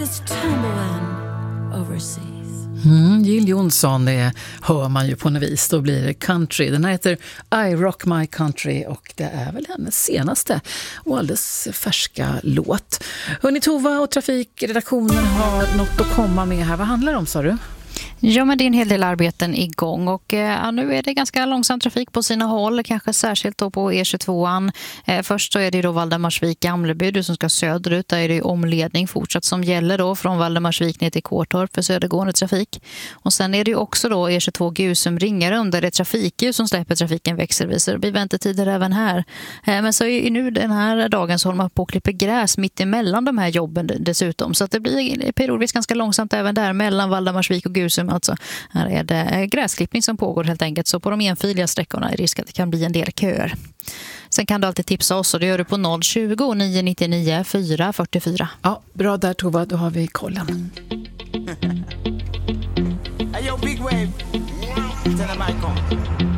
Jill Johnson, det hör man ju på något vis. Då blir det country. Den här heter I Rock My Country och det är väl hennes senaste och alldeles färska låt. Hörrni, Tova och trafikredaktionen har något att komma med här. Vad handlar det om, sa du? Ja, men det är en hel del arbeten igång och nu är det ganska långsam trafik på sina håll, kanske särskilt då på E22an. Först så är det då Valdemarsvik-Gamleby som ska söderut, där är det omledning fortsatt som gäller då från Valdemarsvik ner till Kårtorp för södergående trafik. Och sen är det ju också då E22 Gusum-Ringarund där det är trafikljus som släpper trafiken växelvis. Det blir väntetider även här. Men så är nu den här dagen så håller man på och klipper gräs mitt emellan de här jobben dessutom. Så att det blir periodvis ganska långsamt även där mellan Valdemarsvik och Gusum. Alltså, här är det gräsklippning som pågår helt enkelt. Så på de enfiliga sträckorna är risk att det kan bli en del köer. Sen kan du alltid tipsa oss och det gör du på 020 999 444. Ja, bra där Tova, då har vi kollen. Hey yo, big wave. Tell them I come.